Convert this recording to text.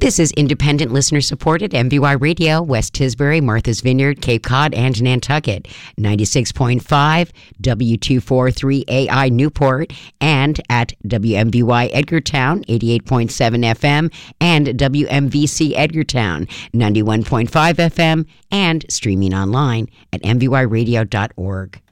This is independent listener supported MVY Radio, West Tisbury, Martha's Vineyard, Cape Cod, and Nantucket. 96.5 W243 AI Newport, and at WMVY Edgartown, 88.7 FM, and WMVC Edgartown, 91.5 FM, and streaming online at mvyradio.org.